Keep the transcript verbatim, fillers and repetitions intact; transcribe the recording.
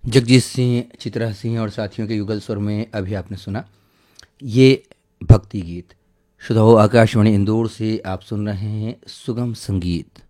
जगजीत सिंह, चित्रा सिंह और साथियों के युगल स्वर में अभी आपने सुना ये भक्ति गीत। श्रोताओ, आकाशवाणी इंदौर से आप सुन रहे हैं सुगम संगीत।